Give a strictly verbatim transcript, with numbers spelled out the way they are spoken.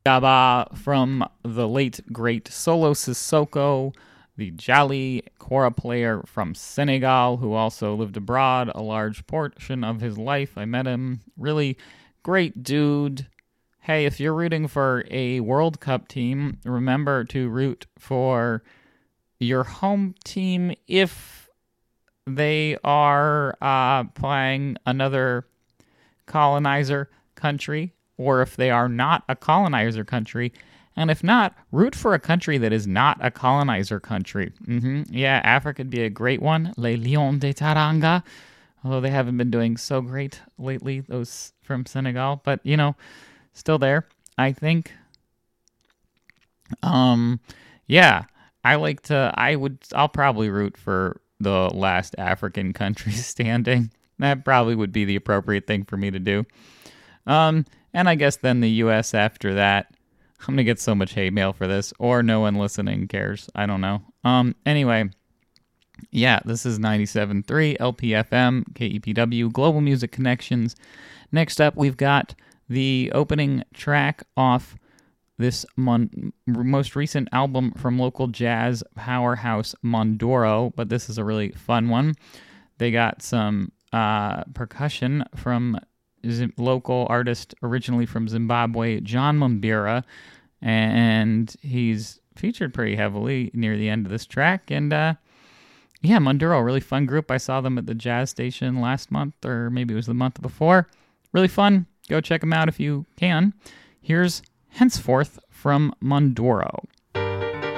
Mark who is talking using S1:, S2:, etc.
S1: Gaba from the late great Solo Sissoko, the Jali Kora player from Senegal who also lived abroad a large portion of his life. I met him. Really great dude. Hey, if you're rooting for a World Cup team, remember to root for your home team if they are uh, playing another colonizer country, or if they are not a colonizer country. And if not, root for a country that is not a colonizer country. Mm-hmm. Yeah, Africa would be a great one. Les Lions de Taranga. Although they haven't been doing so great lately, those from Senegal. But, you know, still there, I think. Um, yeah, I like to, I would, I'll probably root for the last African country standing. That probably would be the appropriate thing for me to do. Um, and I guess then the U S after that. I'm going to get so much hate mail for this, or no one listening cares. I don't know. Um, anyway, yeah, this is ninety-seven point three L P F M, K E P W, Global Music Connections. Next up, we've got the opening track off this mon- most recent album from local jazz powerhouse Mondoro, but this is a really fun one. They got some uh, percussion from Z- local artist originally from Zimbabwe, John Mumbira, and he's featured pretty heavily near the end of this track. And uh, yeah, Mondoro, a really fun group. I saw them at the Jazz Station last month, or maybe it was the month before. Really fun. Go check them out if you can. Here's Henceforth from Mondoro.